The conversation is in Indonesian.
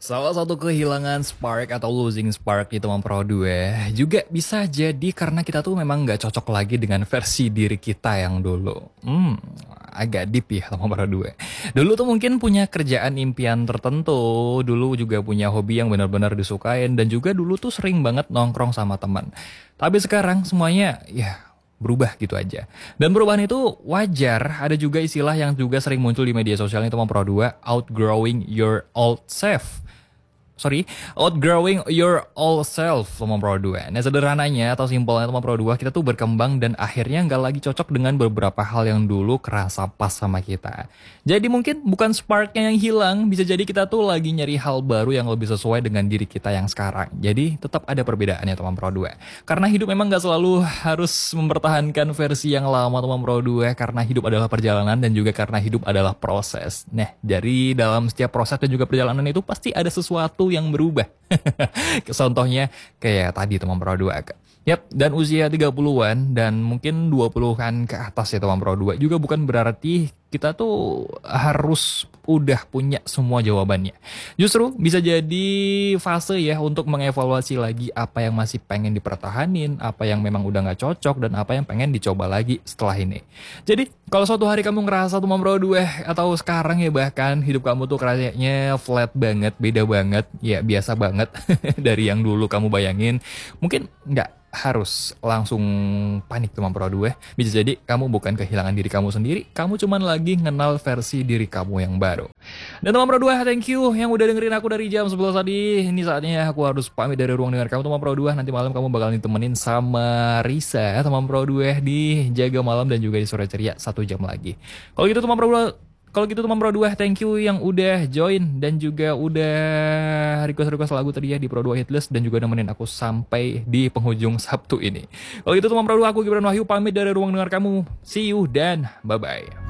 Salah satu kehilangan spark atau losing spark di teman Pro 2 juga bisa jadi karena kita tuh memang nggak cocok lagi dengan versi diri kita yang dulu. Agak deep ya teman Pro 2. Dulu tuh mungkin punya kerjaan impian tertentu, dulu juga punya hobi yang benar-benar disukain, dan juga dulu tuh sering banget nongkrong sama teman. Tapi sekarang semuanya ya berubah gitu aja. Dan perubahan itu wajar, ada juga istilah yang juga sering muncul di media sosialnya teman Pro 2, outgrowing your old self. Outgrowing your old self teman Pro 2. Nah sederhananya atau simpelnya teman Pro 2, kita tuh berkembang dan akhirnya nggak lagi cocok dengan beberapa hal yang dulu kerasa pas sama kita. Jadi mungkin bukan sparknya yang hilang, bisa jadi kita tuh lagi nyari hal baru yang lebih sesuai dengan diri kita yang sekarang. Jadi tetap ada perbedaannya teman Pro 2. Karena hidup memang nggak selalu harus mempertahankan versi yang lama teman Pro 2, karena hidup adalah perjalanan dan juga karena hidup adalah proses. Nah dari dalam setiap proses dan juga perjalanan itu pasti ada sesuatu yang berubah. Contohnya kayak tadi teman Pro 2. Yap, dan usia 30-an dan mungkin 20-an ke atas ya teman Pro 2 juga bukan berarti kita tuh harus udah punya semua jawabannya. Justru bisa jadi fase ya untuk mengevaluasi lagi apa yang masih pengen dipertahanin, apa yang memang udah nggak cocok, dan apa yang pengen dicoba lagi setelah ini. Jadi kalau suatu hari kamu ngerasa tuh Bro 2 atau sekarang ya bahkan hidup kamu tuh kayaknya flat banget, beda banget, ya biasa banget dari yang dulu kamu bayangin, mungkin nggak harus langsung panik teman Pro 2. Bisa jadi kamu bukan kehilangan diri kamu sendiri, kamu cuman lagi ngenal versi diri kamu yang baru. Dan teman Pro 2, thank you yang udah dengerin aku dari jam 11 tadi. Ini saatnya aku harus pamit dari ruang dengar kamu teman Pro 2. Nanti malam kamu bakal ditemenin sama Risa teman Pro 2 di Jaga Malam dan juga di Sore Ceria 1 jam lagi. Kalau gitu teman Pro 2, thank you yang udah join dan juga udah request lagu tadi ya di Pro 2 Hitlist dan juga nemenin aku sampai di penghujung Sabtu ini. Kalau gitu teman Pro 2, aku Gibran Wahyu pamit dari ruang dengar kamu. See you dan bye-bye.